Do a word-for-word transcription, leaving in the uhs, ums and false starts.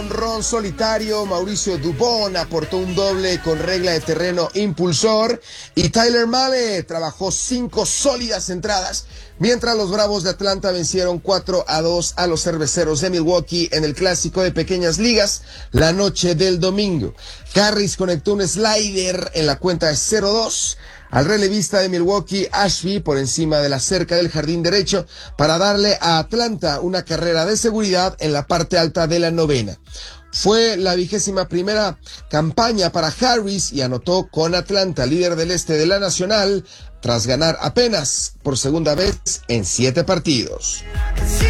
Ron solitario, Mauricio Dubón aportó un doble con regla de terreno impulsor y Tyler Mahle trabajó cinco sólidas entradas, mientras los Bravos de Atlanta vencieron cuatro a dos a los Cerveceros de Milwaukee en el clásico de pequeñas ligas la noche del domingo. Harris conectó un slider en la cuenta de cero dos al relevista de Milwaukee, Ashby, por encima de la cerca del jardín derecho para darle a Atlanta una carrera de seguridad en la parte alta de la novena. Fue la vigésima primera campaña para Harris y anotó con Atlanta, líder del este de la Nacional, tras ganar apenas por segunda vez en siete partidos.